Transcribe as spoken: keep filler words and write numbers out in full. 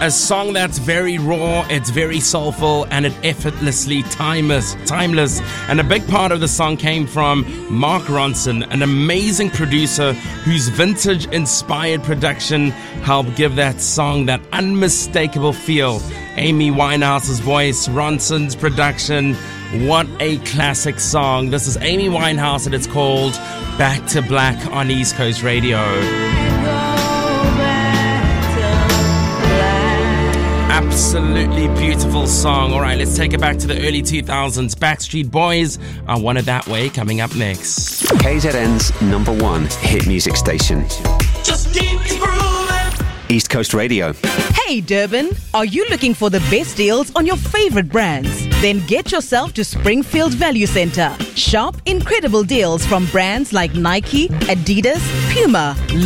A song that's very raw, it's very soulful, and it effortlessly timeless. timeless. And a big part of the song came from Mark Ronson, an amazing producer whose vintage-inspired production helped give that song that unmistakable feel. Amy Winehouse's voice, Ronson's production. What a classic song. This is Amy Winehouse, and it's called Back to Black on East Coast Radio. Absolutely beautiful song. All right, let's take it back to the early two thousands. Backstreet Boys are One It That Way coming up next. K Z N's number one hit music station. Just keep grooving. East Coast Radio. Hey Durban, are you looking for the best deals on your favorite brands? Then get yourself to Springfield Value Center. Shop incredible deals from brands like Nike, Adidas, Puma,